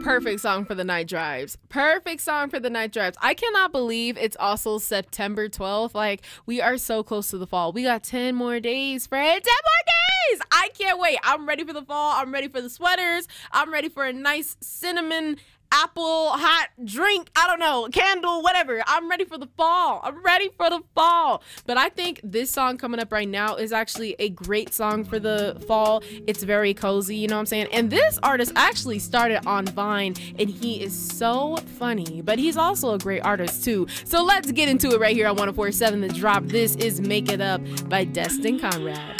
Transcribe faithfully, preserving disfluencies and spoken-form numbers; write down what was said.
perfect song for the night drives. Perfect song for the night drives. I cannot believe it's also September twelfth. Like, we are so close to the fall. We got ten more days, friend. ten more days! I can't wait. I'm ready for the fall. I'm ready for the sweaters. I'm ready for a nice cinnamon apple hot drink. I don't know, candle, whatever. I'm ready for the fall. I'm ready for the fall. But I think this song coming up right now is actually a great song for the fall. It's very cozy, you know what I'm saying? And this artist actually started on Vine, and he is so funny, but he's also a great artist too. So let's get into it right here on one oh four point seven The Drop. This is Make It Up by Destin Conrad.